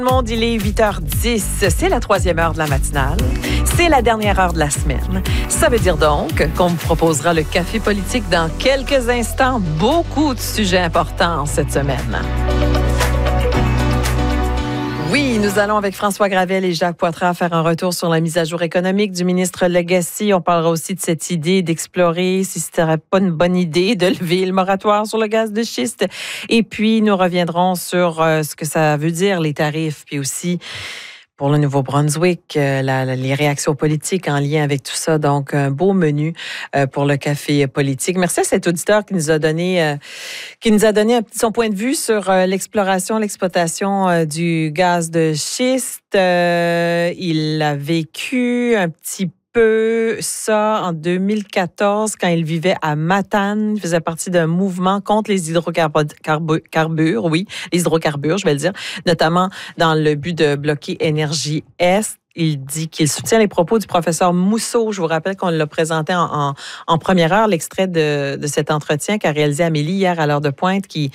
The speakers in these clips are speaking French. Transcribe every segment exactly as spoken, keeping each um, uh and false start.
Tout le monde, il est huit heures dix. C'est la troisième heure de la matinale. C'est la dernière heure de la semaine. Ça veut dire donc qu'on vous proposera le café politique dans quelques instants. Beaucoup de sujets importants cette semaine. Oui, nous allons avec François Gravel et Jacques Poitras faire un retour sur la mise à jour économique du ministre Legacy. On parlera aussi de cette idée d'explorer si ce serait pas une bonne idée de lever le moratoire sur le gaz de schiste. Et puis, nous reviendrons sur euh, ce que ça veut dire, les tarifs, puis aussi pour le Nouveau-Brunswick, euh, la, la, les réactions politiques en lien avec tout ça. Donc, un beau menu euh, pour le café politique. Merci à cet auditeur qui nous a donné, euh, qui nous a donné un, son point de vue sur euh, l'exploration, l'exploitation euh, du gaz de schiste. Euh, il a vécu un petit peu ça en deux mille quatorze quand il vivait à Matane. Il faisait partie d'un mouvement contre les hydrocarbures, oui, les hydrocarbures, je vais le dire, notamment dans le but de bloquer Énergie Est. Il dit qu'il soutient les propos du professeur Mousseau. Je vous rappelle qu'on l'a présenté en, en, en première heure, l'extrait de, de cet entretien qu'a réalisé Amélie hier à l'heure de pointe, qui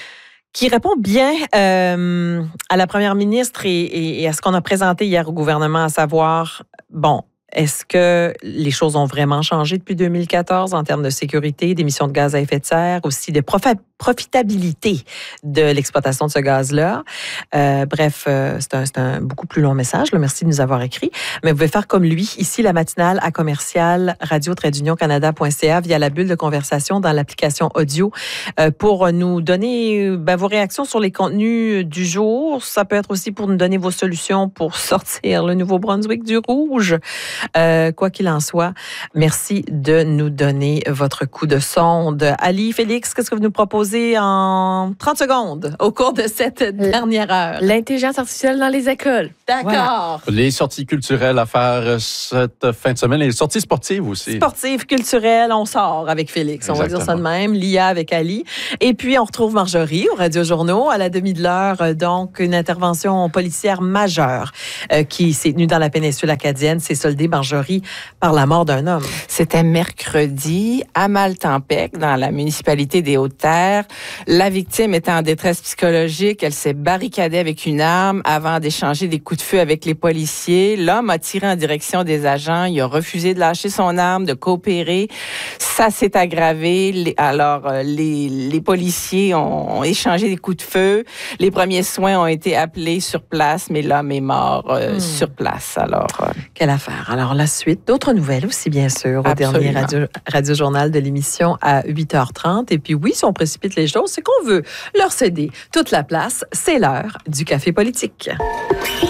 qui répond bien euh, à la première ministre et, et, et à ce qu'on a présenté hier au gouvernement, à savoir, bon, est-ce que les choses ont vraiment changé depuis deux mille quatorze en termes de sécurité, d'émissions de gaz à effet de serre, aussi de profa- profitabilité de l'exploitation de ce gaz-là? Euh, bref, euh, c'est, un, c'est un beaucoup plus long message. Là. Merci de nous avoir écrit. Mais vous pouvez faire comme lui, ici, la matinale à commercial radio-canada point c a via la bulle de conversation dans l'application audio euh, pour nous donner ben, vos réactions sur les contenus du jour. Ça peut être aussi pour nous donner vos solutions pour sortir le Nouveau-Brunswick du rouge. Euh, quoi qu'il en soit, merci de nous donner votre coup de sonde. Ali, Félix, qu'est-ce que vous nous proposez en trente secondes au cours de cette dernière heure? L'intelligence artificielle dans les écoles. D'accord. Voilà. Les sorties culturelles à faire cette fin de semaine et les sorties sportives aussi. Sportives, culturelles, on sort avec Félix. Exactement. On va dire ça de même. L'I A avec Ali. Et puis, on retrouve Marjorie au Radio-Journaux à la demi de l'heure. Donc, une intervention policière majeure euh, qui s'est tenue dans la péninsule acadienne. C'est soldé, Marjorie, par la mort d'un homme. C'était mercredi à Maltempec, dans la municipalité des Hautes-Terres. La victime était en détresse psychologique. Elle s'est barricadée avec une arme avant d'échanger des coups de feu avec les policiers. L'homme a tiré en direction des agents. Il a refusé de lâcher son arme, de coopérer. Ça s'est aggravé. Alors, les, les policiers ont, ont échangé des coups de feu. Les premiers soins ont été appelés sur place, mais l'homme est mort euh, hmm. sur place. Alors, euh, quelle affaire. Alors, la suite, d'autres nouvelles aussi, bien sûr, au Absolument. dernier radio, radio-journal de l'émission à huit heures trente. Et puis oui, si on précipite les choses, c'est qu'on veut leur céder toute la place. C'est l'heure du café politique.